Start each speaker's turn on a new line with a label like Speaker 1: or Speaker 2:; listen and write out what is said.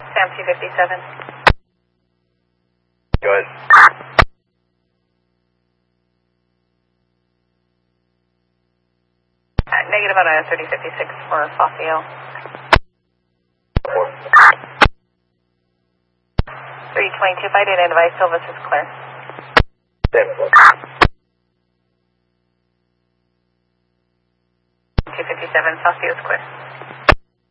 Speaker 1: Sam 257.
Speaker 2: Go ahead.
Speaker 1: Negative on a 3056 for Fossil. 322 by data and device, Silvis is clear.
Speaker 2: Sam
Speaker 1: 257, Fossil is clear.